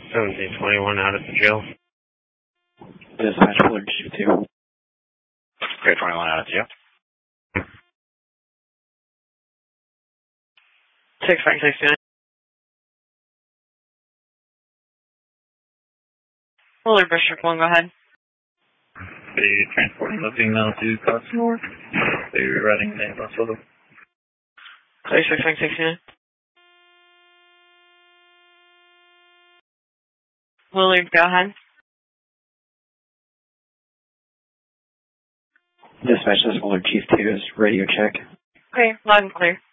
1721 out at the jail. Dispatch Willard Chief 2. Great 21 out at the jail. 6569. Willard District 1, go ahead. They transporting the female to Cotsmore. They were riding the ambulance with them. 6569. Willard, go ahead. Dispatch, this is Willard Chief 2 is radio check. Okay, loud and clear.